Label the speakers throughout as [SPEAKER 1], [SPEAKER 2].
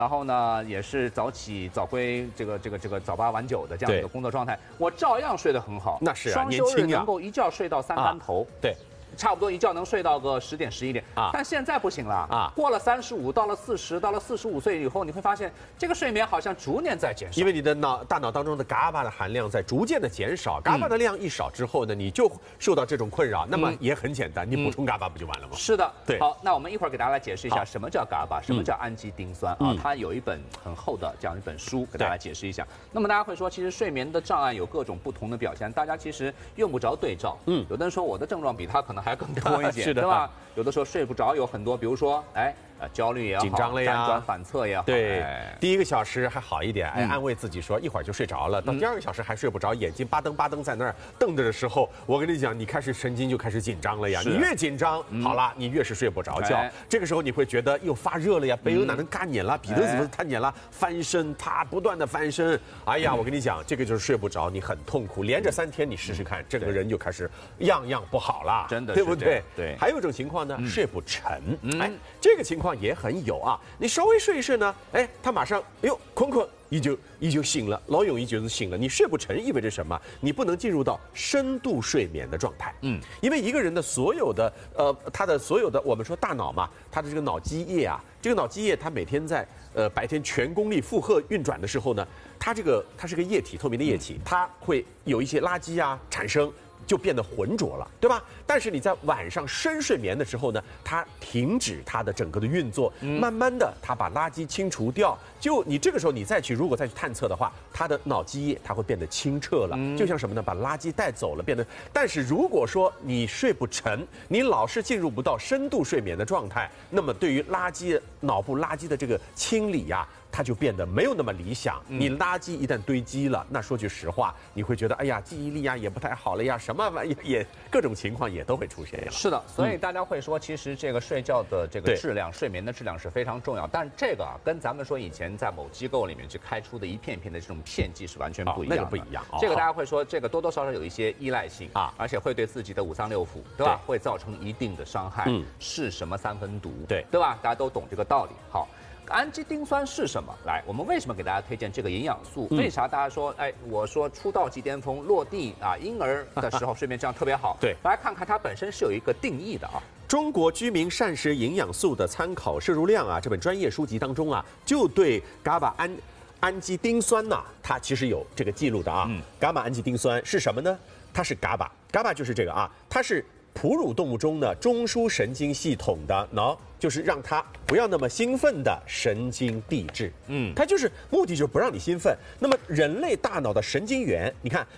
[SPEAKER 1] 然后呢，也是早起早归，这个早八晚九的这样一个工作状态，我照样睡得很好。
[SPEAKER 2] 那是啊，
[SPEAKER 1] 双休日能够一觉睡到3班头。
[SPEAKER 2] 对。
[SPEAKER 1] 差不多一觉能睡到个10点11点啊，但现在不行了啊！过了35，到了40，到了45岁以后，你会发现这个睡眠好像逐年在减少，
[SPEAKER 2] 因为你的大脑当中的伽巴的含量在逐渐的减少，伽巴的量一少之后呢，你就受到这种困扰。那么也很简单，你补充伽巴不就完了吗？
[SPEAKER 1] 是的，
[SPEAKER 2] 对。
[SPEAKER 1] 好，那我们一会儿给大家来解释一下什么叫伽巴，什么叫氨基丁酸啊？它有一本很厚的这样一本书，给大家解释一下。那么大家会说，其实睡眠的障碍有各种不同的表现，大家其实用不着对照。有的人说我的症状比他可能还更多一些。
[SPEAKER 2] 是的，
[SPEAKER 1] 对吧？有的时候睡不着，有很多，比如说，焦虑也好，
[SPEAKER 2] 紧张了呀，
[SPEAKER 1] 辗转反侧也好。
[SPEAKER 2] 对，第1个小时还好一点，安慰自己说一会儿就睡着了。到第2个小时还睡不着，眼睛巴登巴登在那儿瞪着的时候，我跟你讲，你开始神经就开始紧张了呀。你越紧张，好了，你越是睡不着觉。这个时候你会觉得又发热了呀，背又哪能干眼了，鼻头怎么探眼了，翻身，它不断的翻身。哎呀，我跟你讲，这个就是睡不着，你很痛苦。连着3天，你试试看，整个人就开始样样不好了，
[SPEAKER 1] 真的，
[SPEAKER 2] 对不对？
[SPEAKER 1] 对。
[SPEAKER 2] 还有一种情况呢，睡不沉。这个情况也很有啊。你稍微睡一睡呢，他马上困困，依旧醒了，老永依旧是醒了。你睡不沉意味着什么？你不能进入到深度睡眠的状态。因为一个人的所有的他的所有的我们说大脑嘛，他的这个脑基液啊，这个脑基液它每天在白天全功率负荷运转的时候呢，它是个液体，透明的液体，它会有一些垃圾啊产生。就变得浑浊了，对吧？但是你在晚上深睡眠的时候呢，它停止它的整个的运作，慢慢的它把垃圾清除掉。就你这个时候你如果再去探测的话，它的脑基液它会变得清澈了，就像什么呢？把垃圾带走了，变得。但是如果说你睡不沉，你老是进入不到深度睡眠的状态，那么对于脑部垃圾的这个清理呀。它就变得没有那么理想。你垃圾一旦堆积了，那说句实话，你会觉得哎呀，记忆力呀也不太好了呀，什么玩意也各种情况也都会出现了。
[SPEAKER 1] 是的，所以大家会说，其实这个睡觉的这个质量，睡眠的质量是非常重要。但这个跟咱们说以前在某机构里面去开出的一片片的这种片剂是完全不一样的。
[SPEAKER 2] 那个不一样。
[SPEAKER 1] 这个大家会说，这个多多少少有一些依赖性啊，而且会对自己的五脏六腑，对吧？会造成一定的伤害。是什么3分毒？对吧？大家都懂这个道理。好。氨基丁酸是什么？来，我们为什么给大家推荐这个营养素？为啥大家说，我说出道即巅峰，落地啊，婴儿的时候睡眠质量特别好？对，大家看看它本身是有一个定义的啊。
[SPEAKER 2] 中国居民膳食营养素的参考摄入量啊，这本专业书籍当中啊，就对伽巴氨基丁酸呐，它其实有这个记录的啊。伽巴氨基丁酸是什么呢？它是伽巴就是这个啊，它是哺乳动物中的中枢神经系统的就是让它不要那么兴奋的神经递质。它就是目的就是不让你兴奋。那么人类大脑的神经元，你看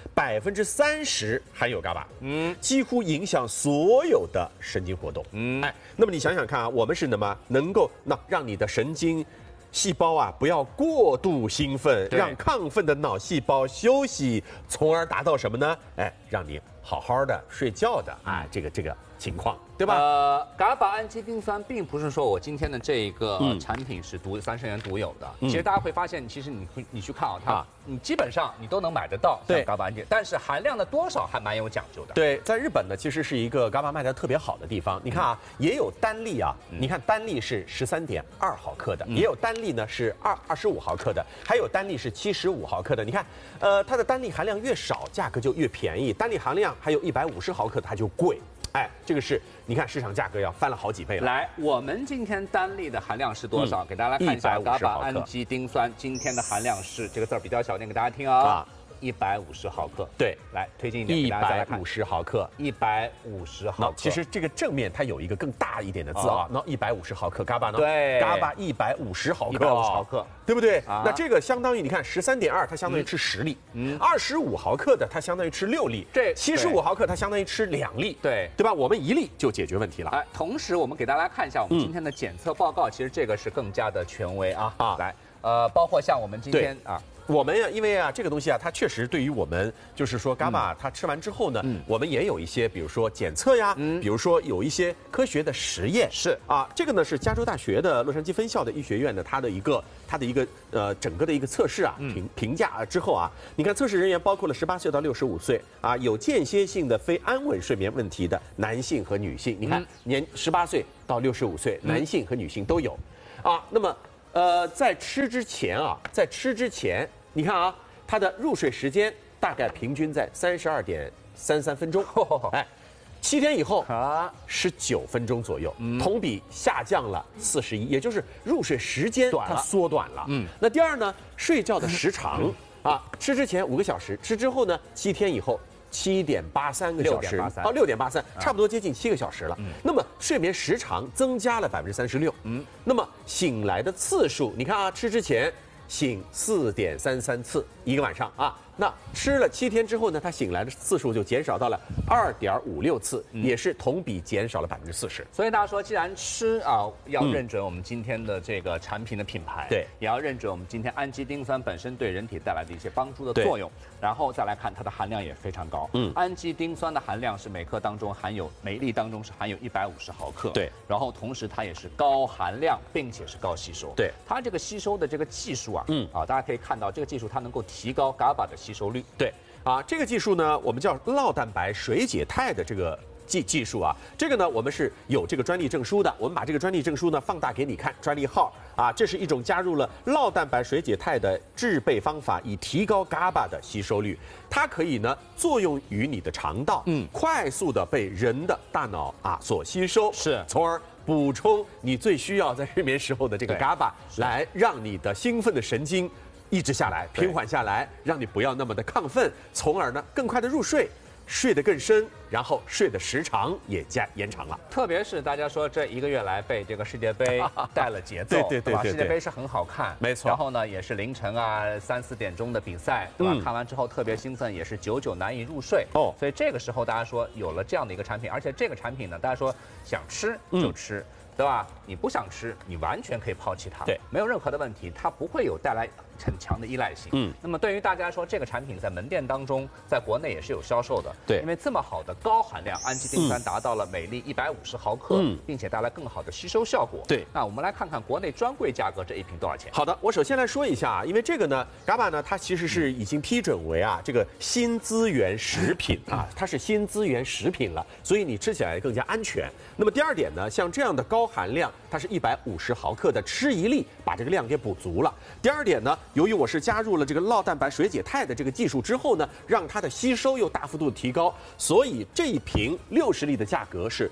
[SPEAKER 2] 30%含有伽巴，几乎影响所有的神经活动。那么你想想看啊，我们是能够让你的神经细胞啊不要过度兴奋，让亢奋的脑细胞休息，从而达到什么呢？让你好好的睡觉的这个情况，对吧？
[SPEAKER 1] 伽巴氨基丁酸并不是说我今天的这个产品是三生源独有的。其实大家会发现，其实你去看它，你基本上你都能买得到像伽巴氨基，但是含量的多少还蛮有讲究的。
[SPEAKER 2] 对，在日本呢，其实是一个伽巴卖得特别好的地方。你看啊，也有单粒啊，你看单粒是13.2毫克的，也有单粒呢是25毫克的，还有单粒是75毫克的。你看，它的单粒含量越少，价格就越便宜；单粒含量还有150毫克，它就贵。这个是你看市场价格要翻了好几倍了。
[SPEAKER 1] 来，我们今天单粒的含量是多少？给大家来看一下，伽巴氨基丁酸今天的含量是这个字儿比较小，念给大家听啊。150毫克。
[SPEAKER 2] 对，
[SPEAKER 1] 来推荐一点，给大家再来看
[SPEAKER 2] 150毫克
[SPEAKER 1] ，150毫克。
[SPEAKER 2] 其实这个正面它有一个更大一点的字啊，那150毫克伽巴呢？
[SPEAKER 1] 对，
[SPEAKER 2] 伽巴150毫克
[SPEAKER 1] ，150毫克，
[SPEAKER 2] 对不对？那这个相当于你看13.2，它相当于吃10粒，25毫克的它相当于吃6粒，
[SPEAKER 1] 这
[SPEAKER 2] 75毫克它相当于吃2粒，对吧？我们1粒就解决问题了。
[SPEAKER 1] 同时我们给大家看一下我们今天的检测报告，其实这个是更加的权威啊。来，包括像我们今天
[SPEAKER 2] 我们呀，因为这个东西它确实对于我们，就是说伽巴它吃完之后呢，我们也有一些，比如说检测呀，比如说有一些科学的实验，是这个呢是加州大学的洛杉矶分校的医学院的它的一个整个的一个测试评价之后你看测试人员包括了18岁到65岁有间歇性的非安稳睡眠问题的男性和女性，你看18岁到65岁，男性和女性都有那么在吃之前，你看啊，它的入睡时间大概平均在32.33分钟，哎，7天以后19分钟左右，同比下降了41，也就是入睡时间它缩短了。那第二呢，睡觉的时长啊，吃之前5个小时，吃之后呢7天以后。7.83个小时，6.83，差不多接近7个小时了。那么睡眠时长增加了36%。那么醒来的次数，你看啊，吃之前醒4.33次一个晚上啊。那吃了7天之后呢，他醒来的次数就减少到了2.56次，也是同比减少了40%。
[SPEAKER 1] 所以大家说，既然吃啊，要认准我们今天的这个产品的品牌，
[SPEAKER 2] 对，
[SPEAKER 1] 也要认准我们今天氨基丁酸本身对人体带来的一些帮助的作用，然后再来看它的含量也非常高。氨基丁酸的含量是每克当中每粒当中是含有150毫克，
[SPEAKER 2] 对，然
[SPEAKER 1] 后同时它也是高含量，并且是高吸收。
[SPEAKER 2] 对，
[SPEAKER 1] 它这个吸收的这个技术啊，大家可以看到这个技术它能够提高 GABA 的吸收率。
[SPEAKER 2] 对啊，这个技术呢，我们叫酪蛋白水解肽的这个技术啊，这个呢我们是有这个专利证书的，我们把这个专利证书呢放大给你看，专利号啊，这是一种加入了酪蛋白水解肽的制备方法，以提高 GABA 的吸收率，它可以呢作用于你的肠道，快速的被人的大脑啊所吸收，
[SPEAKER 1] 是，
[SPEAKER 2] 从而补充你最需要在睡眠时候的这个 GABA， 来让你的兴奋的神经抑制下来，平缓下来，让你不要那么的亢奋，从而呢更快的入睡，睡得更深，然后睡的时长也延长了。
[SPEAKER 1] 特别是大家说这1个月来被这个世界杯带了节奏，
[SPEAKER 2] 对，
[SPEAKER 1] 世界杯是很好看，
[SPEAKER 2] 没错。
[SPEAKER 1] 然后呢，也是凌晨啊3、4点钟的比赛，对吧？看完之后特别兴奋，也是久难以入睡。所以这个时候大家说有了这样的一个产品，而且这个产品呢，大家说想吃就吃。对吧？你不想吃，你完全可以抛弃它，
[SPEAKER 2] 对，
[SPEAKER 1] 没有任何的问题，它不会有带来很强的依赖性。那么对于大家说，这个产品在门店当中，在国内也是有销售的，
[SPEAKER 2] 对，
[SPEAKER 1] 因为这么好的高含量氨基丁酸达到了每粒150毫克，并且带来更好的吸收效果。
[SPEAKER 2] 对，
[SPEAKER 1] 那我们来看看国内专柜价格这一瓶多少钱？
[SPEAKER 2] 好的，我首先来说一下啊，因为这个呢 ，GABA 呢，它其实是已经批准为啊这个新资源食品啊，它是新资源食品了，所以你吃起来更加安全。那么第二点呢，像这样的高含量，它是150毫克的，吃1粒把这个量给补足了。第二点呢，由于我是加入了这个酪蛋白水解肽的这个技术之后呢，让它的吸收又大幅度提高，所以这一瓶60粒的价格是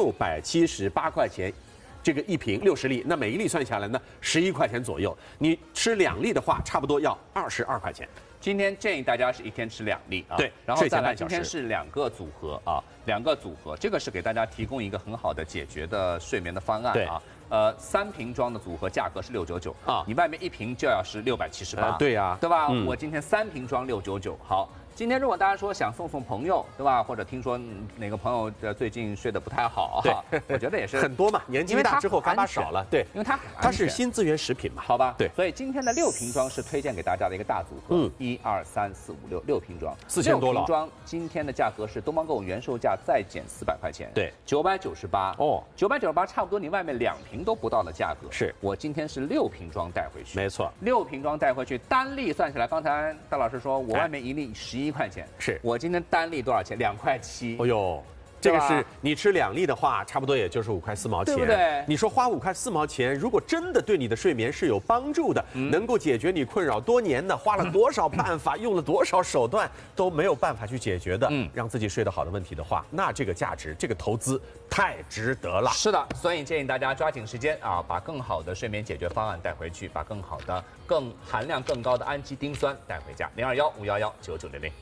[SPEAKER 2] 678块钱。这个一瓶60粒，那每一粒算下来呢11块钱左右。你吃2粒的话，差不多要22块钱。
[SPEAKER 1] 今天建议大家是1天吃2粒啊，
[SPEAKER 2] 对，
[SPEAKER 1] 然后再来今天是2个组合啊，2个组合，这个是给大家提供一个很好的解决的睡眠的方案啊。3瓶装的组合价格是699啊，你外面1瓶就要是678，
[SPEAKER 2] 对呀，
[SPEAKER 1] 对吧？我今天3瓶装699，好。今天如果大家说想送朋友，对吧？或者听说哪个朋友最近睡得不太好，
[SPEAKER 2] 对，
[SPEAKER 1] 我觉得也是
[SPEAKER 2] 很多嘛，年纪大之后GABA少了，对，
[SPEAKER 1] 因为
[SPEAKER 2] 它是新资源食品嘛，
[SPEAKER 1] 好吧？
[SPEAKER 2] 对，
[SPEAKER 1] 所以今天的6瓶装是推荐给大家的一个大组合，1、2、3、4、5、6瓶装
[SPEAKER 2] ，4000多了。
[SPEAKER 1] 6瓶装今天的价格是东方购物原售价再减400块钱，
[SPEAKER 2] 对
[SPEAKER 1] ，998哦，998差不多你外面2瓶都不到的价格，
[SPEAKER 2] 是我
[SPEAKER 1] 今天是6瓶装带回去，
[SPEAKER 2] 没错
[SPEAKER 1] ，6瓶装带回去，单粒算起来，刚才大老师说我外面1粒11块钱，
[SPEAKER 2] 是。
[SPEAKER 1] 我今天单粒多少钱？2块7。
[SPEAKER 2] 哎呦，这个是你吃2粒的话，差不多也就是5块4毛钱，
[SPEAKER 1] 对不对？
[SPEAKER 2] 你说花5块4毛钱，如果真的对你的睡眠是有帮助的，能够解决你困扰多年的，花了多少办法，用了多少手段都没有办法去解决的，让自己睡得好的问题的话，那这个价值，这个投资太值得了。
[SPEAKER 1] 是的，所以建议大家抓紧时间啊，把更好的睡眠解决方案带回去，把更好的、含量更高的氨基丁酸带回家。021-511-9900。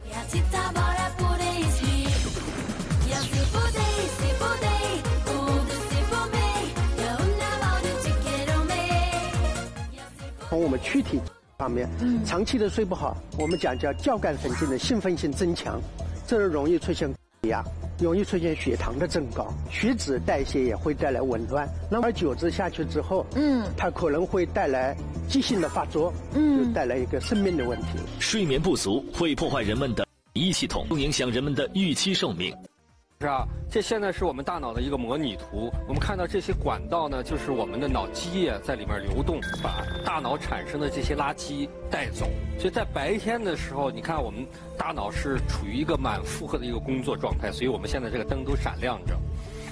[SPEAKER 3] 从我们躯体方面，长期的睡不好，我们讲叫交感神经的兴奋性增强，这容易出现高压，容易出现血糖的增高，血脂代谢也会带来紊乱。那么久治下去之后，它可能会带来急性的发作，就带来一个生命的问题。
[SPEAKER 4] 睡眠不足会破坏人们的免疫系统，影响人们的预期寿命。
[SPEAKER 5] 是啊，这现在是我们大脑的一个模拟图。我们看到这些管道呢，就是我们的脑积液在里面流动，把大脑产生的这些垃圾带走。所以在白天的时候，你看我们大脑是处于一个满负荷的一个工作状态，所以我们现在这个灯都闪亮着。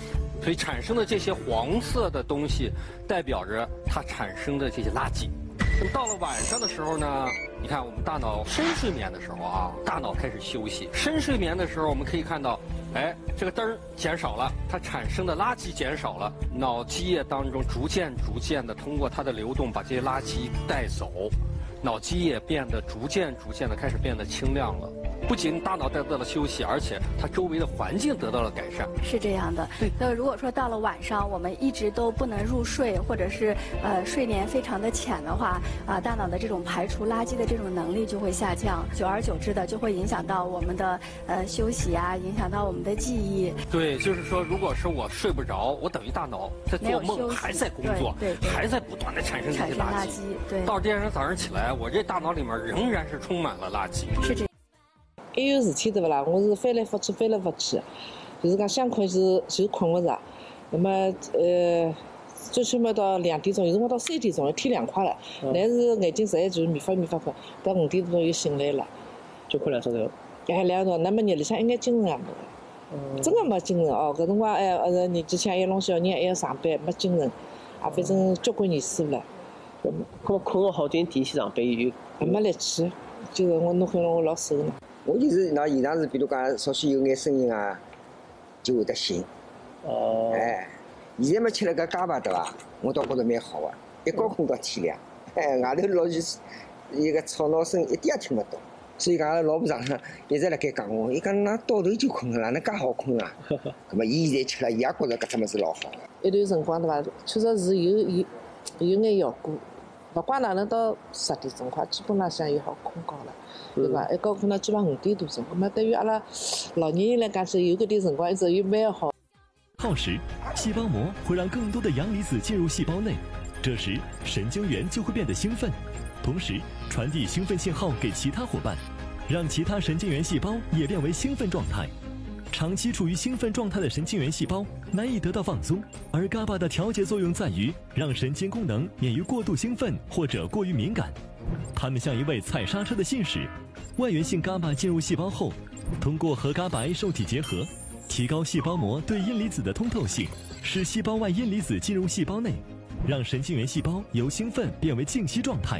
[SPEAKER 5] 所以产生的这些黄色的东西，代表着它产生的这些垃圾。那么到了晚上的时候呢，你看我们大脑深睡眠的时候啊，大脑开始休息。深睡眠的时候，我们可以看到，哎，这个灯减少了，它产生的垃圾减少了，脑基液当中逐渐的通过它的流动把这些垃圾带走，脑基液变得逐渐的开始变得清亮了。不仅大脑得到了休息，而且它周围的环境得到了改善。
[SPEAKER 6] 是这样的。如果说到了晚上，我们一直都不能入睡，或者是睡眠非常的浅的话，大脑的这种排除垃圾的这种能力就会下降，久而久之的就会影响到我们的休息啊，影响到我们的记忆。
[SPEAKER 5] 对，就是说，如果是我睡不着，我等于大脑在做梦，还在工作，
[SPEAKER 6] 对，
[SPEAKER 5] 还在不断的产生这些垃圾。
[SPEAKER 6] 对，
[SPEAKER 5] 到第二天早上起来，我这大脑里面仍然是充满了垃圾。
[SPEAKER 6] 是这样。
[SPEAKER 7] 一有事体对不啦？我是翻来覆去，就是讲想困就困不着。那么最起码到2点钟，有辰光到3点钟，天亮快了，但是眼睛实在就是迷发困，到5点钟又醒来了，
[SPEAKER 8] 就困2钟头。
[SPEAKER 7] 2钟头，那么日里向应该精神也没了，真的没精神哦。搿辰光年纪轻，还弄小人，还要上班，没精神，反正交关年数了。
[SPEAKER 8] 搿困个好点去上班有
[SPEAKER 7] 没力气，就是我弄可能我老瘦嘛。
[SPEAKER 9] 我就是那现场是，比如讲稍许有眼声音啊，就会得醒。
[SPEAKER 8] 哦。
[SPEAKER 9] 哎，现在嘛吃了个粑粑对伐？我倒觉着蛮好个，一觉困到天亮。哎，外头老是一个吵闹声一点也听不到。所以讲，阿拉老婆常常一直辣盖讲我，伊讲㑚倒头就困了，哪能介好困啊？咁么伊现在吃了，伊也觉着搿只物事老好个。
[SPEAKER 7] 一段辰光对伐？确实是有眼效果。勿怪哪能到10点钟快，基本浪向又好困觉了，对伐？一觉困到基本5点多钟，那么对于阿拉老年人来讲起，有搿点辰光一直又蛮好。
[SPEAKER 10] 耗时，细胞膜会让更多的阳离子进入细胞内，这时神经元就会变得兴奋，同时传递兴奋信号给其他伙伴，让其他神经元细胞也变为兴奋状态。长期处于兴奋状态的神经元细胞难以得到放松，而GABA的调节作用在于让神经功能免于过度兴奋或者过于敏感。它们像一位踩刹车的信使，外源性GABA进入细胞后，通过和GABA A受体结合，提高细胞膜对阴离子的通透性，使细胞外阴离子进入细胞内，让神经元细胞由兴奋变为静息状态。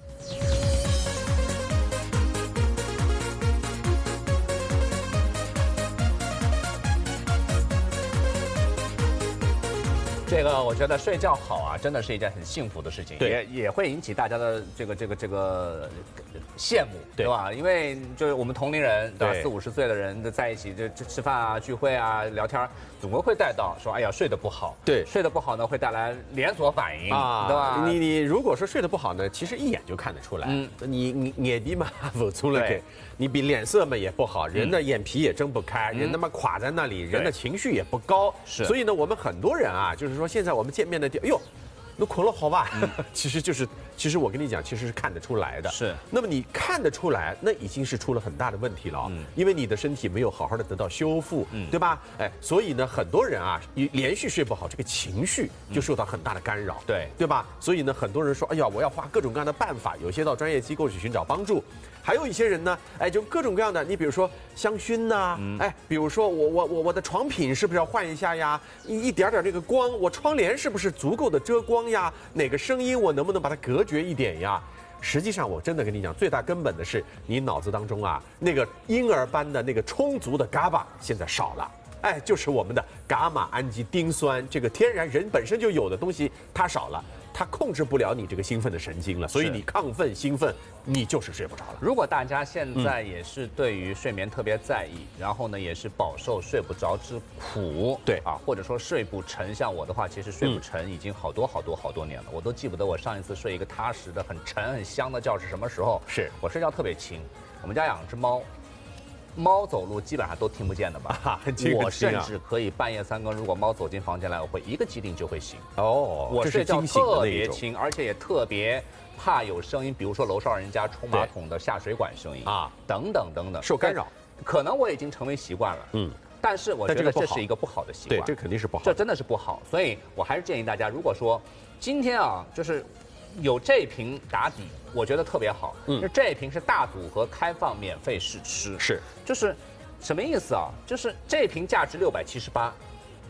[SPEAKER 1] 这个我觉得睡觉好啊，真的是一件很幸福的事情，
[SPEAKER 2] 对，
[SPEAKER 1] 也会引起大家的这个羡慕，对吧？因为就是我们同龄人，对吧，40、50岁的人在一起就吃饭啊、聚会啊、聊天，总归会带到说，哎呀，睡得不好，
[SPEAKER 2] 对，
[SPEAKER 1] 睡得不好呢，会带来连锁反应啊，对吧？
[SPEAKER 2] 你如果说睡得不好呢，其实一眼就看得出来，你眼皮嘛浮出了给，你比脸色嘛也不好，人的眼皮也睁不开，人他妈垮在那里，人的情绪也不高，
[SPEAKER 1] 是，
[SPEAKER 2] 所以呢，我们很多人啊，就是说现在我们见面的地，哎呦。那困了好吧？其实我跟你讲，其实是看得出来的。
[SPEAKER 1] 是。
[SPEAKER 2] 那么你看得出来，那已经是出了很大的问题了。因为你的身体没有好好的得到修复，对吧？哎，所以呢，很多人啊，连续睡不好，这个情绪就受到很大的干扰，对吧？所以呢，很多人说，哎呀，我要花各种各样的办法，有些到专业机构去寻找帮助。还有一些人呢，哎，就各种各样的，你比如说香薰呐，哎，比如说我的床品是不是要换一下呀？一点点这个光，我窗帘是不是足够的遮光呀？哪个声音我能不能把它隔绝一点呀？实际上，我真的跟你讲，最大根本的是你脑子当中啊，那个婴儿般的那个充足的GABA现在少了。哎，就是我们的伽马氨基丁酸，这个天然人本身就有的东西，它少了。它控制不了你这个兴奋的神经了，所以你亢奋兴奋，你就是睡不着了。
[SPEAKER 1] 如果大家现在也是对于睡眠特别在意，然后呢也是饱受睡不着之苦，
[SPEAKER 2] 对
[SPEAKER 1] 啊，或者说睡不沉，像我的话，其实睡不沉已经好多年了，我都记不得我上一次睡一个踏实的、很沉、很香的觉是什么时候。
[SPEAKER 2] 是
[SPEAKER 1] 我睡觉特别轻，我们家养只猫。猫走路基本上都听不见的吧？我甚至可以半夜3更，如果猫走进房间来，我会一个机灵就会醒。
[SPEAKER 2] 哦，
[SPEAKER 1] 我睡觉特别轻，而且也特别怕有声音，比如说楼上人家冲马桶的下水管声音啊，等等，
[SPEAKER 2] 受干扰。
[SPEAKER 1] 可能我已经成为习惯了，但是我觉得这是一个不好的习惯，
[SPEAKER 2] 对，这肯定是不好，
[SPEAKER 1] 这真的是不好。所以我还是建议大家，如果说今天啊，就是有这瓶打底。我觉得特别好，这一瓶是大组合开放免费试吃，
[SPEAKER 2] 是，
[SPEAKER 1] 就是什么意思啊？就是这瓶价值678，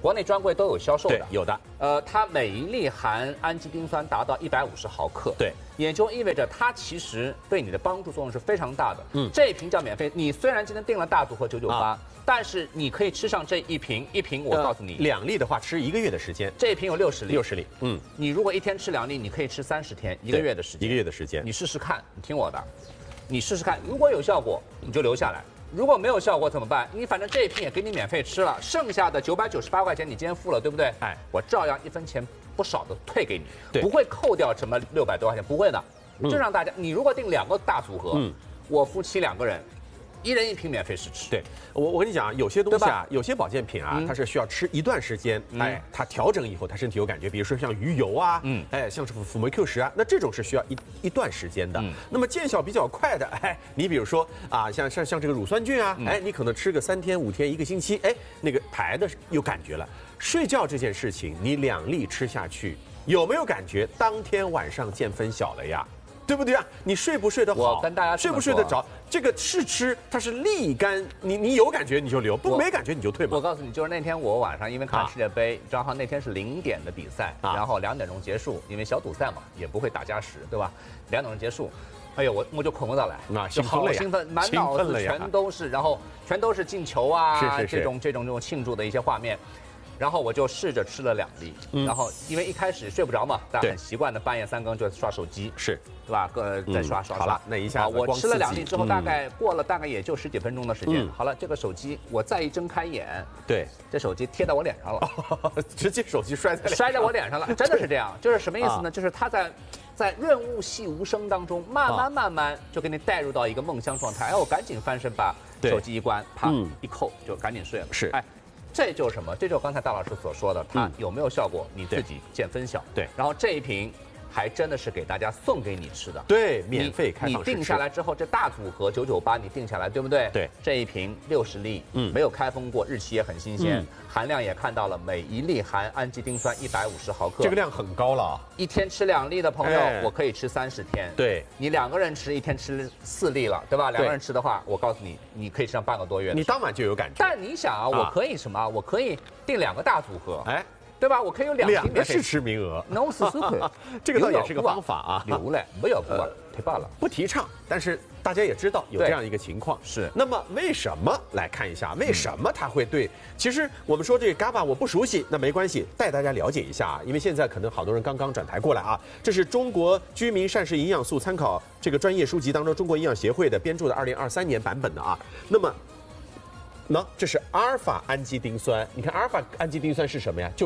[SPEAKER 1] 国内专柜都有销售的，
[SPEAKER 2] 有的。
[SPEAKER 1] 它每一粒含氨基丁酸达到150毫克，
[SPEAKER 2] 对，
[SPEAKER 1] 也就意味着它其实对你的帮助作用是非常大的。这一瓶叫免费，你虽然今天订了大组合998，但是你可以吃上这一瓶，我告诉你
[SPEAKER 2] ，2粒的话吃1个月的时间，
[SPEAKER 1] 这一瓶有60粒
[SPEAKER 2] ，60粒，
[SPEAKER 1] 你如果一天吃2粒，你可以吃30天，1个月的时间，
[SPEAKER 2] 1个月的时间，
[SPEAKER 1] 你试试看，你听我的，你试试看，如果有效果，你就留下来。如果没有效果怎么办？你反正这一瓶也给你免费吃了，剩下的998块钱你今天付了，对不对？哎，我照样1分钱不少的退给你，不会扣掉什么600多块钱，不会的。就让大家，你如果订2个大组合，我夫妻2个人，1人1瓶免费试吃。
[SPEAKER 2] 对，我跟你讲，有些东西啊，有些保健品啊，它是需要吃一段时间，它调整以后，它身体有感觉。比如说像鱼油啊，像是辅酶 Q10啊，那这种是需要一段时间的。那么见效比较快的，你比如说啊，像这个乳酸菌啊，你可能吃个3天5天1个星期，那个排的有感觉了。睡觉这件事情，你2粒吃下去，有没有感觉？当天晚上见分晓了呀。对不对啊？你睡不睡得好？
[SPEAKER 1] 我跟大家
[SPEAKER 2] 睡不睡得着？这个试吃它是立竿，你有感觉你就留，不没感觉你就退嘛。
[SPEAKER 1] 我告诉你，就是那天我晚上因为看世界杯，正好那天是0点的比赛，然后2点钟结束，因为小组赛嘛，也不会打加时，对吧？2点钟结束，哎呦，我就困不着来，
[SPEAKER 2] 就好
[SPEAKER 1] 兴奋，满脑子全都是，然后全都是进球啊，这种庆祝的一些画面。然后我就试着吃了2粒，然后因为一开始睡不着嘛，大家很习惯的半夜3更就刷手机，
[SPEAKER 2] 是，
[SPEAKER 1] 对吧？在刷。
[SPEAKER 2] 好了，那一下
[SPEAKER 1] 我吃了2粒之后，过了大概也就10几分钟的时间。好了，这个手机我再一睁开眼，
[SPEAKER 2] 对，
[SPEAKER 1] 这手机贴到我脸上了，
[SPEAKER 2] 直接手机摔
[SPEAKER 1] 在我脸上了，真的是这样。就是什么意思呢？就是它在润物细无声当中，慢慢就给你带入到一个梦乡状态。我赶紧翻身把手机一关，啪一扣就赶紧睡了。
[SPEAKER 2] 是，
[SPEAKER 1] 这就是什么？这就是刚才大老师所说的，它有没有效果，你自己见分晓。
[SPEAKER 2] 对，
[SPEAKER 1] 然后这一瓶还真的是给大家送给你吃的，
[SPEAKER 2] 对，免费开放试吃。
[SPEAKER 1] 你定下来之后，这大组合998你定下来，对不对？
[SPEAKER 2] 对，
[SPEAKER 1] 这一瓶60粒，没有开封过，日期也很新鲜，含量也看到了，每一粒含氨基丁酸150毫克，
[SPEAKER 2] 这个量很高了。
[SPEAKER 1] 一天吃2粒的朋友，我可以吃30天。
[SPEAKER 2] 对，
[SPEAKER 1] 你2个人吃，一天吃4粒了，对吧？2个人吃的话，我告诉你，你可以吃上半个多月。
[SPEAKER 2] 你当晚就有感觉。
[SPEAKER 1] 但你想啊，我可以什么？我可以订2个大组合，对吧？我可以有2
[SPEAKER 2] 个试吃名额，
[SPEAKER 1] 那我试试看，
[SPEAKER 2] 这个倒也是个方法啊。
[SPEAKER 1] 留嘞，没有不太罢了，
[SPEAKER 2] 不提倡，但是大家也知道有这样一个情况。
[SPEAKER 1] 是，
[SPEAKER 2] 那么为什么来看一下？为什么它会对？其实我们说这个 GABA 我不熟悉，那没关系，带大家了解一下啊。因为现在可能好多人刚刚转台过来啊，这是中国居民膳食营养素参考这个专业书籍当中中国营养协会的编著的2023年版本的啊。那么。这是阿尔法氨基丁酸，你看阿尔法氨基丁酸是什么呀？就是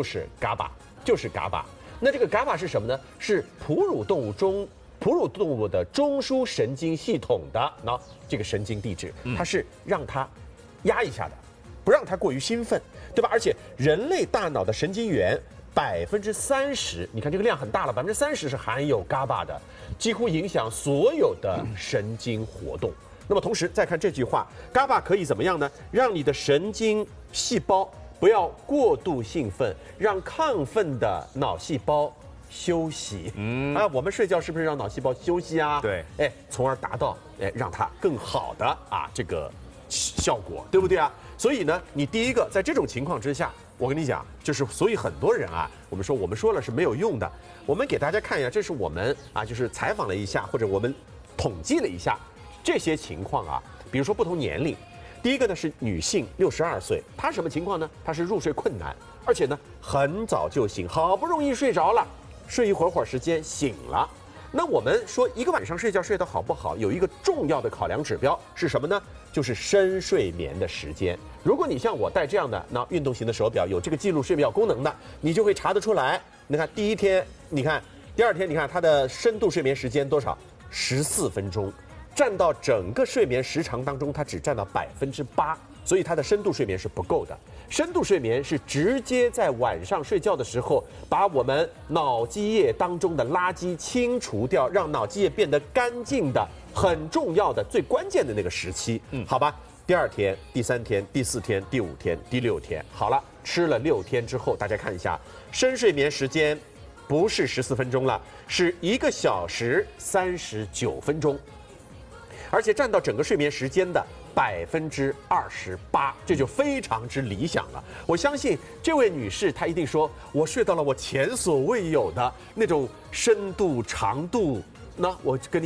[SPEAKER 2] GABA。那这个 GABA 是什么呢？是哺乳动物的中枢神经系统的这个神经递质，它是让它压一下的，不让它过于兴奋，对吧？而且人类大脑的神经元30%，你看这个量很大了，30%是含有 GABA 的，几乎影响所有的神经活动。那么同时再看这句话 ，GABA 可以怎么样呢？让你的神经细胞不要过度兴奋，让亢奋的脑细胞休息。我们睡觉是不是让脑细胞休息啊？
[SPEAKER 1] 对，
[SPEAKER 2] 从而达到让它更好的这个效果，对不对啊？所以呢，你第一个在这种情况之下，我跟你讲，就是所以很多人我们说了是没有用的。我们给大家看一下，这是我们就是采访了一下，或者我们统计了一下。这些情况比如说不同年龄，第一个呢是女性62岁，她什么情况呢？她是入睡困难，而且呢很早就醒，好不容易睡着了，睡一会儿时间醒了。那我们说一个晚上睡觉睡得好不好，有一个重要的考量指标是什么呢？就是深睡眠的时间。如果你像我戴这样的运动型的手表，有这个记录睡眠功能的，你就会查得出来。你看第一天，你看第二天，你看它的深度睡眠时间多少？14分钟。占到整个睡眠时长当中，它只占到8%，所以它的深度睡眠是不够的。深度睡眠是直接在晚上睡觉的时候，把我们脑基叶当中的垃圾清除掉，让脑基叶变得干净的很重要的、最关键的那个时期。好吧。第2天、第3天、第4天、第5天、第6天，好了，吃了6天之后，大家看一下，深睡眠时间不是14分钟了，是1个小时39分钟。而且占到整个睡眠时间的 28%，这就非常之理想了。我相信这位女士她一定说，我睡到了我前所未有的那种深度长度。那我跟你。